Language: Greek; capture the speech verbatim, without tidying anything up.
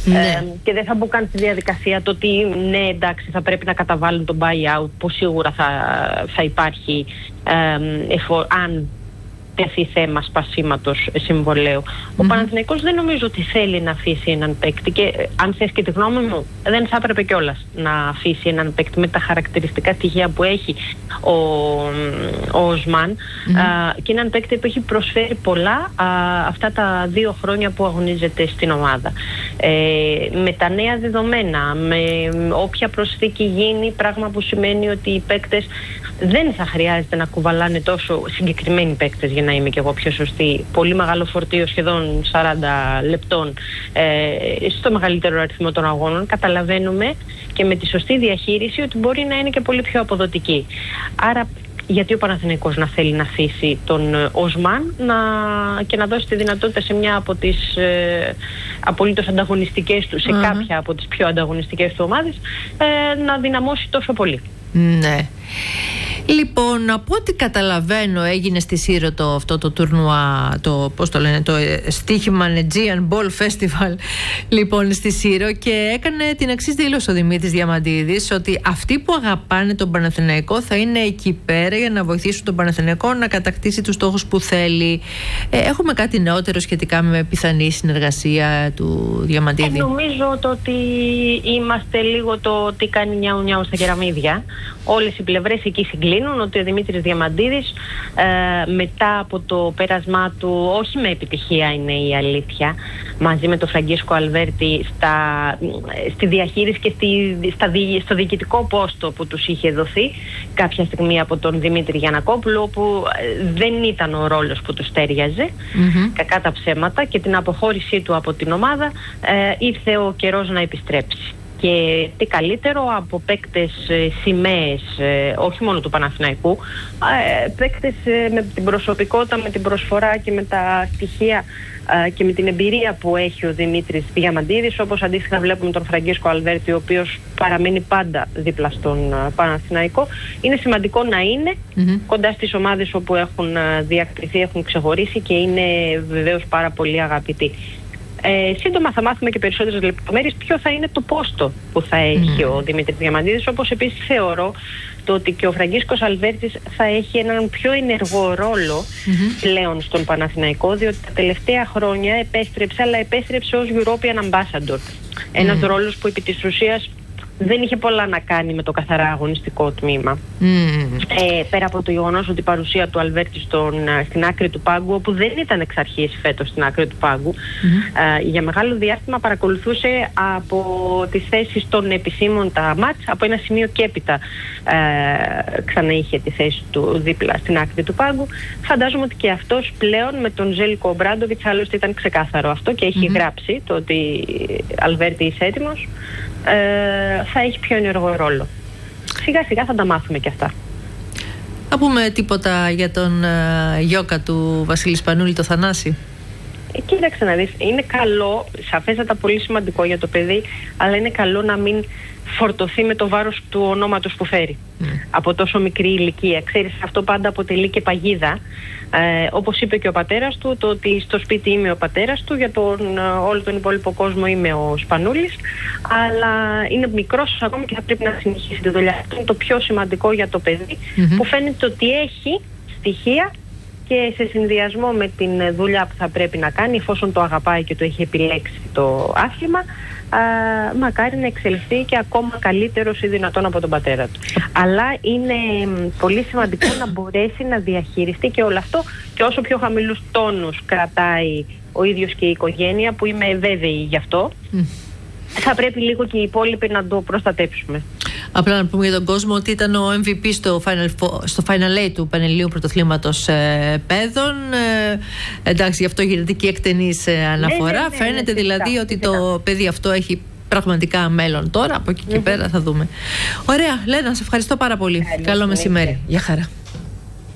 Ναι. Ε, και δεν θα μπω καν στη διαδικασία το ότι ναι, εντάξει, θα πρέπει να καταβάλουν τον buyout, που σίγουρα θα, θα υπάρχει ε, εφο, αν τεθεί θέμα σπασίματος συμβολαίου. Mm-hmm. Ο Παναθηναϊκός δεν νομίζω ότι θέλει να αφήσει έναν παίκτη, και ε, αν θες και τη γνώμη μου, δεν θα έπρεπε κιόλας να αφήσει έναν παίκτη με τα χαρακτηριστικά στοιχεία που έχει ο, ο Οσμάν, mm-hmm. α, και έναν παίκτη που έχει προσφέρει πολλά α, αυτά τα δύο χρόνια που αγωνίζεται στην ομάδα. Ε, με τα νέα δεδομένα, με όποια προσθήκη γίνει, πράγμα που σημαίνει ότι οι παίκτες δεν θα χρειάζεται να κουβαλάνε τόσο συγκεκριμένοι παίκτες, για να είμαι και εγώ πιο σωστή, πολύ μεγάλο φορτίο σχεδόν σαράντα λεπτών ε, στο μεγαλύτερο αριθμό των αγώνων. Καταλαβαίνουμε και με τη σωστή διαχείριση ότι μπορεί να είναι και πολύ πιο αποδοτική. Άρα γιατί ο Παναθηναϊκός να θέλει να αφήσει τον Οσμάν να, και να δώσει τη δυνατότητα σε μια από τις ε, απολύτως ανταγωνιστικές του, σε mm-hmm. κάποια από τις πιο ανταγωνιστικές του ομάδες, ε, να δυναμώσει τόσο πολύ. Ναι. Λοιπόν, από ό,τι καταλαβαίνω, έγινε στη Σύρο το, αυτό το τουρνουά, το, πώς το λένε, το στοίχημα Aegean Ball Festival, λοιπόν, στη Σύρο, και έκανε την εξής δήλωση ο Δημήτρης Διαμαντίδης, ότι αυτοί που αγαπάνε τον Παναθηναϊκό θα είναι εκεί πέρα για να βοηθήσουν τον Παναθηναϊκό να κατακτήσει τους στόχους που θέλει. Ε, έχουμε κάτι νεότερο σχετικά με πιθανή συνεργασία του Διαμαντίδη? Ε, νομίζω το ότι είμαστε λίγο το τι κάνει νιάου νιάου στα κεραμίδια. Όλες οι πλευρές εκεί συγκλίνουν ότι ο Δημήτρης Διαμαντίδης ε, μετά από το πέρασμά του, όχι με επιτυχία είναι η αλήθεια, μαζί με τον Φραγκίσκο Αλβέρτη στα, στη διαχείριση και στη, στα, στο διοικητικό πόστο που τους είχε δοθεί κάποια στιγμή από τον Δημήτρη Γιαννακόπουλο, όπου δεν ήταν ο ρόλος που τους τέριαζε, mm-hmm. κακά τα ψέματα, και την αποχώρησή του από την ομάδα ε, ήρθε ο καιρός να επιστρέψει. Και τι καλύτερο από παίκτες ε, σημαίες, ε, όχι μόνο του Παναθηναϊκού, ε, παίκτες ε, με την προσωπικότητα, με την προσφορά και με τα στοιχεία ε, και με την εμπειρία που έχει ο Δημήτρης Διαμαντίδης, όπως αντίστοιχα βλέπουμε τον Φραγκίσκο Αλβέρτη, ο οποίος παραμένει πάντα δίπλα στον ε, Παναθηναϊκό. Είναι σημαντικό να είναι mm-hmm. κοντά στις ομάδες όπου έχουν ε, διακριθεί, έχουν ξεχωρίσει και είναι βεβαίως πάρα πολύ αγαπητοί. Ε, σύντομα θα μάθουμε και περισσότερες λεπτομέρειες ποιο θα είναι το πόστο που θα έχει mm. ο Δημήτρης Διαμαντίδης, όπως επίσης θεωρώ το ότι και ο Φραγκίσκος Αλβέρτης θα έχει έναν πιο ενεργό ρόλο mm-hmm. πλέον στον Παναθηναϊκό, διότι τα τελευταία χρόνια επέστρεψε, αλλά επέστρεψε ως European Ambassador. Ένας mm. ρόλος που επί της ουσίας δεν είχε πολλά να κάνει με το καθαρά αγωνιστικό τμήμα. Mm. Ε, πέρα από το γεγονός ότι η παρουσία του Αλβέρτη στον, στην άκρη του πάγκου, όπου δεν ήταν εξ αρχής φέτος στην άκρη του πάγκου, mm-hmm. ε, για μεγάλο διάστημα παρακολουθούσε από τις θέσεις των επισήμων τα μάτς, από ένα σημείο και έπειτα ε, ξανά είχε τη θέση του δίπλα στην άκρη του πάγκου. Φαντάζομαι ότι και αυτός πλέον με τον Ζέλικο Ομπράντοβιτς, άλλωστε ήταν ξεκάθαρο αυτό και έχει mm-hmm. γράψει το ότι Αλβέρτη είσαι έτοιμος, Ε, θα έχει πιο ενεργό ρόλο. Σιγά σιγά θα τα μάθουμε και αυτά. Να πούμε τίποτα για τον uh, γιώκα του Βασίλη Σπανούλη, το Θανάση? Ε, κοίταξε να δεις, είναι καλό, σαφέστατα πολύ σημαντικό για το παιδί, αλλά είναι καλό να μην φορτωθεί με το βάρος του ονόματος που φέρει mm. από τόσο μικρή ηλικία. Ξέρεις, αυτό πάντα αποτελεί και παγίδα. Ε, όπως είπε και ο πατέρας του, το ότι στο σπίτι είμαι ο πατέρας του, για τον, όλο τον υπόλοιπο κόσμο είμαι ο Σπανούλης, αλλά είναι μικρός ακόμα και θα πρέπει να συνεχίσει τη δουλειά. Αυτό είναι το πιο σημαντικό για το παιδί, mm-hmm. που φαίνεται ότι έχει στοιχεία, και σε συνδυασμό με την δουλειά που θα πρέπει να κάνει, εφόσον το αγαπάει και το έχει επιλέξει το άθλημα, α, μακάρι να εξελιχθεί και ακόμα καλύτερος ή δυνατόν από τον πατέρα του. Αλλά είναι πολύ σημαντικό να μπορέσει να διαχειριστεί και όλο αυτό, και όσο πιο χαμηλούς τόνους κρατάει ο ίδιος και η οικογένεια, που είμαι βέβαιη γι' αυτό, mm. θα πρέπει λίγο και οι υπόλοιποι να το προστατέψουμε. Απλά να πούμε για τον κόσμο ότι ήταν ο εμ βι πι στο Final, στο Final Eight του Πανελληνίου Πρωτοθλήματος ε, Παιδών. Ε, εντάξει, γι' αυτό γίνεται και εκτενής ε, αναφορά. Ναι, ναι, ναι, Φαίνεται ναι, δηλαδή φυσικά, ότι φυσικά. Το παιδί αυτό έχει πραγματικά μέλλον τώρα. Από εκεί και mm-hmm. πέρα θα δούμε. Ωραία, Λένα, σε ευχαριστώ πάρα πολύ. Καλή Καλό μεσημέρι. Γεια χαρά.